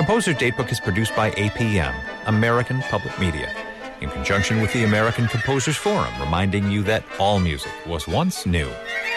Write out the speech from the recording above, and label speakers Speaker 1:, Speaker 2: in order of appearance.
Speaker 1: Composer Datebook is produced by APM, American Public Media, in conjunction with the American Composers Forum, reminding you that all music was once new.